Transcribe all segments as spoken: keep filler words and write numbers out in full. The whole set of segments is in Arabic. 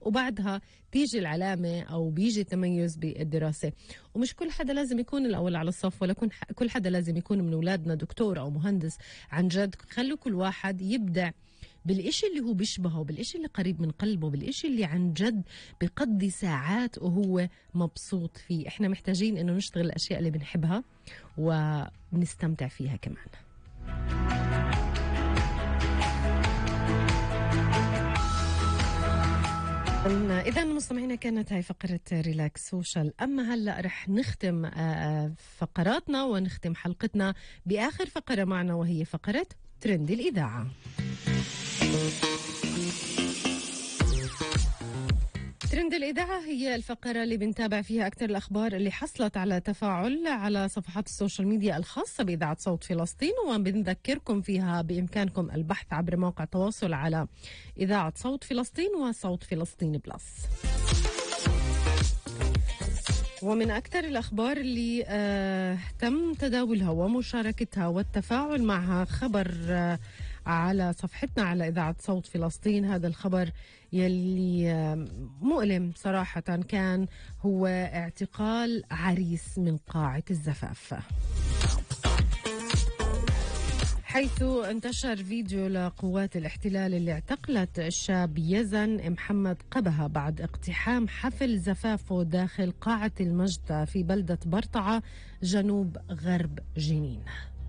وبعدها تيجي العلامة أو بيجي تميز بالدراسة. ومش كل حدا لازم يكون الأول على الصف، ولا كل حدا لازم يكون من أولادنا دكتور أو مهندس. عن جد خلوا كل واحد يبدع بالإشي اللي هو بيشبهه، بالإشي اللي قريب من قلبه، بالإشي اللي عن جد بيقضي ساعات وهو مبسوط فيه. إحنا محتاجين إنه نشتغل الأشياء اللي بنحبها ونستمتع فيها كمان. إذا مستمعينا كانت هاي فقرة ريلاكس سوشيال. أما هلأ رح نختم فقراتنا ونختم حلقتنا بآخر فقرة معنا، وهي فقرة ترند الإذاعة. ترند الإذاعة هي الفقرة اللي بنتابع فيها أكثر الأخبار اللي حصلت على تفاعل على صفحات السوشيال ميديا الخاصة بإذاعة صوت فلسطين، وبنذكركم فيها بإمكانكم البحث عبر موقع التواصل على إذاعة صوت فلسطين وصوت فلسطين بلس. ومن أكثر الأخبار اللي آه تم تداولها ومشاركتها والتفاعل معها خبر آه على صفحتنا على إذاعة صوت فلسطين. هذا الخبر يلي آه مؤلم صراحة، كان هو اعتقال عريس من قاعة الزفاف، حيث انتشر فيديو لقوات الاحتلال اللي اعتقلت الشاب يزن محمد قبها بعد اقتحام حفل زفافه داخل قاعة المجد في بلدة برطعة جنوب غرب جنين.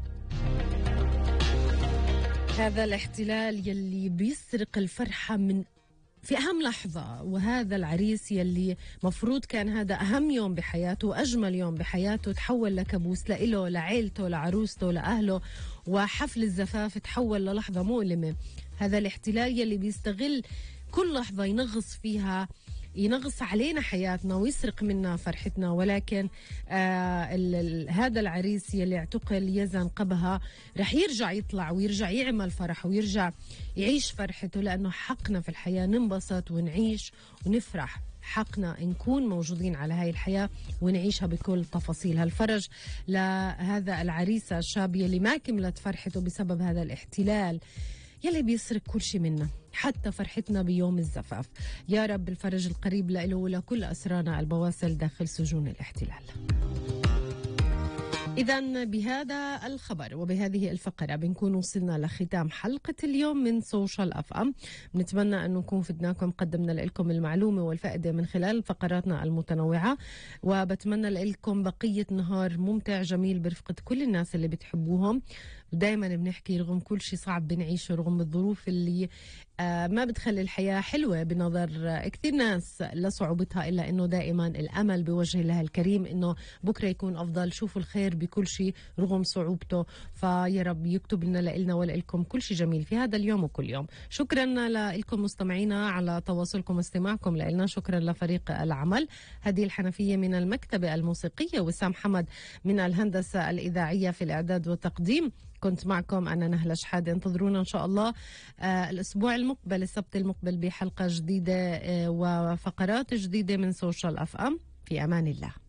هذا الاحتلال يلي بيسرق الفرحة من في أهم لحظة، وهذا العريس يلي مفروض كان هذا أهم يوم بحياته وأجمل يوم بحياته تحول لكابوس لإله، لعيلته، لعروسته، لأهله، وحفل الزفاف تحول للحظة مؤلمة. هذا الاحتلال يلي بيستغل كل لحظة ينغص فيها ينغص علينا حياتنا ويسرق منا فرحتنا. ولكن آه ال ال هذا العريس يلي اعتقل يزن قبها رح يرجع يطلع ويرجع يعمل فرح ويرجع يعيش فرحته، لأنه حقنا في الحياة ننبسط ونعيش ونفرح. حقنا نكون موجودين على هاي الحياة ونعيشها بكل تفاصيلها. الفرج لهذا العريس الشاب يلي ما كملت فرحته بسبب هذا الاحتلال يلي بيسرق كل شيء منا، حتى فرحتنا بيوم الزفاف. يا رب الفرج القريب له ولكل أسرانا البواسل داخل سجون الاحتلال. إذن بهذا الخبر وبهذه الفقرة بنكون وصلنا لختام حلقة اليوم من سوشيال أف أم. بنتمنى أن نكون فدناكم، قدمنا لكم المعلومة والفائدة من خلال فقراتنا المتنوعة، وبتمنى لكم بقية نهار ممتع جميل برفقة كل الناس اللي بتحبوهم. دايما بنحكي رغم كل شيء صعب بنعيشه، رغم الظروف اللي آه ما بتخلي الحياة حلوة بنظر آه كثير ناس لصعوبتها، إلا أنه دائما الأمل بوجه الله الكريم أنه بكرة يكون أفضل. شوفوا الخير بكل شيء رغم صعوبته، فيا رب يكتب لنا لنا ولكم كل شيء جميل في هذا اليوم وكل يوم. شكرا لكم مستمعينا على تواصلكم واستماعكم لنا. شكرا لفريق العمل، هذه الحنفية من المكتبة الموسيقية، وسام حمد من الهندسة الإذاعية في الإعداد والتقديم. كنت معكم أنا نهلة شحادة. انتظرونا إن شاء الله آه الأسبوع المقبل، السبت المقبل، بحلقة جديدة آه وفقرات جديدة من سوشيال أف أم. في أمان الله.